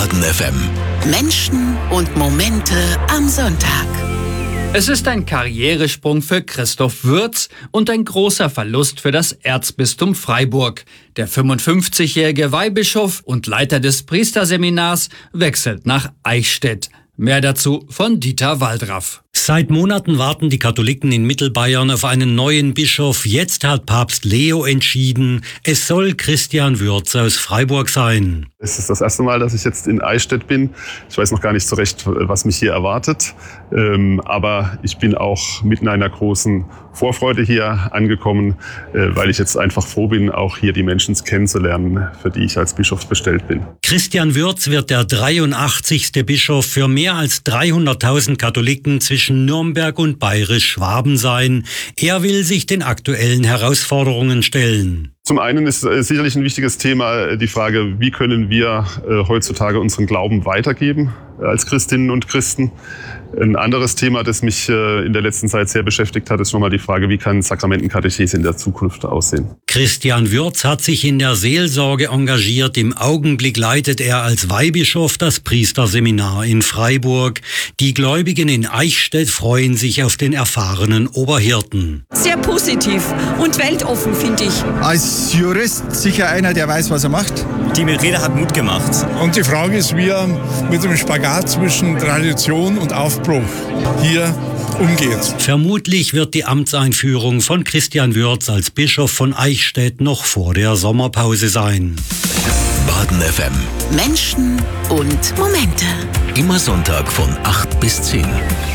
Baden FM. Menschen und Momente am Sonntag. Es ist ein Karrieresprung für Christoph Würz und ein großer Verlust für das Erzbistum Freiburg. Der 55-jährige Weihbischof und Leiter des Priesterseminars wechselt nach Eichstätt. Mehr dazu von Dieter Waldraff. Seit Monaten warten die Katholiken in Mittelbayern auf einen neuen Bischof. Jetzt hat Papst Leo entschieden, es soll Christian Würz aus Freiburg sein. Es ist das erste Mal, dass ich jetzt in Eichstätt bin. Ich weiß noch gar nicht so recht, was mich hier erwartet. Aber ich bin auch mit einer großen Vorfreude hier angekommen, weil ich jetzt einfach froh bin, auch hier die Menschen kennenzulernen, für die ich als Bischof bestellt bin. Christian Würz wird der 83. Bischof für mehr als 300.000 Katholiken zwischen Nürnberg und Bayerisch-Schwaben sein. Er will sich den aktuellen Herausforderungen stellen. Zum einen ist sicherlich ein wichtiges Thema die Frage, wie können wir heutzutage unseren Glauben weitergeben als Christinnen und Christen. Ein anderes Thema, das mich in der letzten Zeit sehr beschäftigt hat, ist nochmal die Frage, wie kann Sakramentenkatechese in der Zukunft aussehen. Christian Würz hat sich in der Seelsorge engagiert. Im Augenblick leitet er als Weihbischof das Priesterseminar in Freiburg. Die Gläubigen in Eichstätt freuen sich auf den erfahrenen Oberhirten. Sehr positiv und weltoffen, finde ich. Als Jurist sicher einer, der weiß, was er macht. Die Rede hat Mut gemacht. Und die Frage ist, wie er mit dem Spagat zwischen Tradition und Aufbruch hier umgeht. Vermutlich wird die Amtseinführung von Christian Würz als Bischof von Eichstätt noch vor der Sommerpause sein. Baden FM. Menschen und Momente. Immer Sonntag von 8 bis 10.